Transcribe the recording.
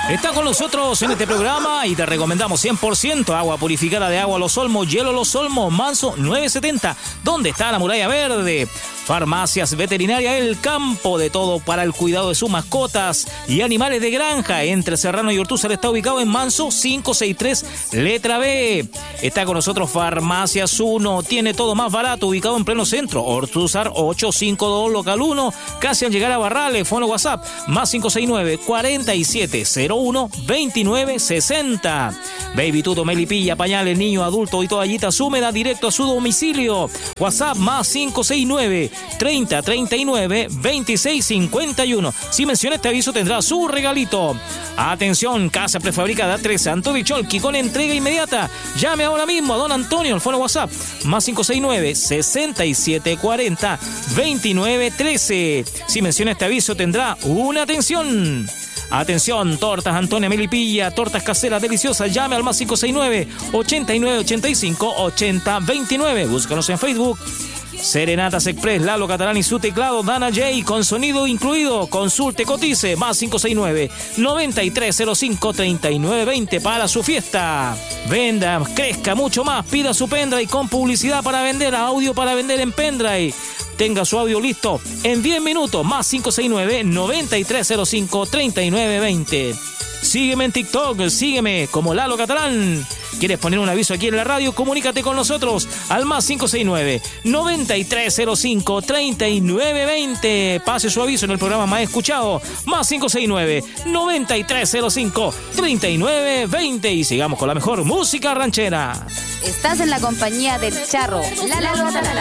Está con nosotros en este programa y te recomendamos 100% agua purificada de Agua Los Olmos, Hielo Los Olmos, Manso 970. ¿Dónde está la Muralla Verde? Farmacias Veterinaria El Campo, de todo para el cuidado de sus mascotas y animales de granja. Entre Serrano y Ortúzar está ubicado en Manso 563, letra B. Está con nosotros Farmacias 1, tiene todo más barato, ubicado en pleno centro. Ortúzar 852, local 1, casi al llegar a Barrales. Fono WhatsApp, más 569-4701-2960. Baby Tuto, Melipilla, pañales, niño, adulto y toallitas húmedas directo a su domicilio. WhatsApp, más 569-3039-2651. Si menciona este aviso tendrá su regalito. Atención, casa prefabricada 3 Santo Vicholqui con entrega inmediata. Llame ahora mismo a don Antonio al fono WhatsApp, más 569-6740-2913. Si menciona este aviso tendrá una atención. Atención, Tortas Antonia Melipilla, tortas caseras deliciosas. Llame al más 569-8985-8029. Búscanos en Facebook. Serenatas Express, Lalo Catalán y su teclado Dana J con sonido incluido. Consulte, cotice, más 569-9305-3920 para su fiesta. Venda, crezca mucho más. Pida su pendrive con publicidad para vender, audio para vender en pendrive. Tenga su audio listo en 10 minutos, más 569-9305-3920. Sígueme en TikTok, sígueme como Lalo Catalán. ¿Quieres poner un aviso aquí en la radio? Comunícate con nosotros al más 569-9305-3920. Pase su aviso en el programa más escuchado, más 569-9305-3920. Y sigamos con la mejor música ranchera. Estás en la compañía del Charro, Lalo Catalán.